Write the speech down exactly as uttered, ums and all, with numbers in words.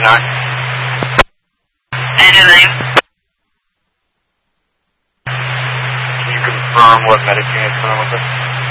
nine. And your name? Can you confirm what Medicare is going with it?